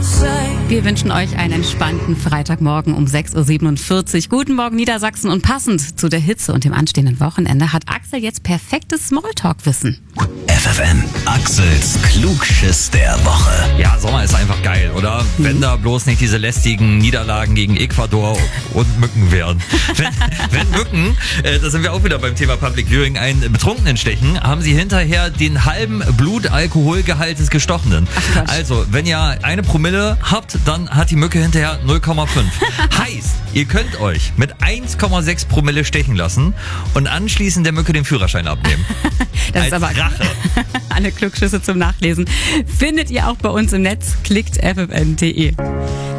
Wir wünschen euch einen entspannten Freitagmorgen um 6.47 Uhr. Guten Morgen Niedersachsen und passend zu der Hitze und dem anstehenden Wochenende hat Axel jetzt perfektes Smalltalk-Wissen. FFN, Axels Klugschiss der Woche. Ja, Sommer ist einfach geil, oder? Wenn da bloß nicht diese lästigen Niederlagen gegen Ecuador und Mücken wären. Wenn Mücken, da sind wir auch wieder beim Thema Public Viewing, einen Betrunkenen stechen, haben sie hinterher den halben Blutalkoholgehalt des Gestochenen. Also, wenn ihr 1 Promille habt, dann hat die Mücke hinterher 0,5. Heißt, ihr könnt euch mit 1,6 Promille stechen lassen und anschließend der Mücke den Führerschein abnehmen. Das Als ist aber Rache. Alle Klugschüsse zum Nachlesen findet ihr auch bei uns im Netz. Klickt ffn.de.